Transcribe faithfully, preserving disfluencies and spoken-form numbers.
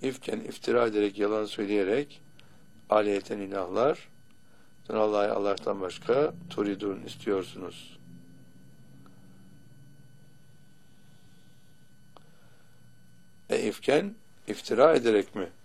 ifken iftira ederek, yalan söyleyerek aleyhten ilahlar, Allah'ı Allah'tan başka turidun istiyorsunuz. E ifken iftira ederek mi